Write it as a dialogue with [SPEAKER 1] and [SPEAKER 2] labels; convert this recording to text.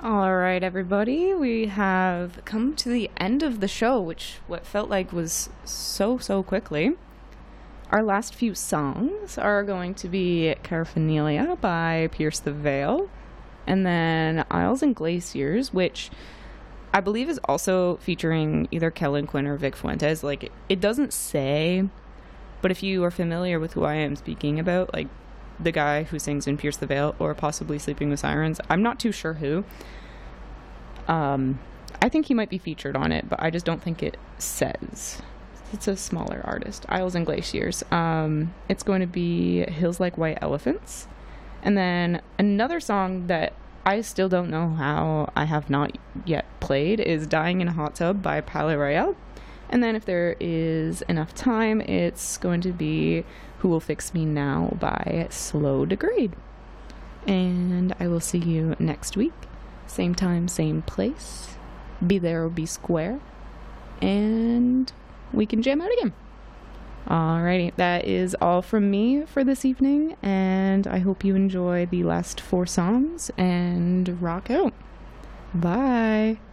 [SPEAKER 1] All right, everybody, we have come to the end of the show, which what felt like was so quickly. Our last few songs are going to be Caraphanelia by Pierce the Veil, and then Isles and Glaciers, which I believe is also featuring either Kellen Quinn or Vic Fuentes. Like, it doesn't say, but if you are familiar with who I am speaking about, like the guy who sings in Pierce the Veil or possibly Sleeping with Sirens, I'm not too sure who. I think he might be featured on it, but I just don't think it says. It's a smaller artist. Isles and Glaciers. It's going to be Hills Like White Elephants. And then another song that I still don't know how I have not yet played is Dying in a Hot Tub by Palais Royale. And then if there is enough time, it's going to be Who Will Fix Me Now by Slow Degrade. And I will see you next week. Same time, same place. Be there or be square. And we can jam out again. Alrighty, that is all from me for this evening. And I hope you enjoy the last 4 songs and rock out. Bye.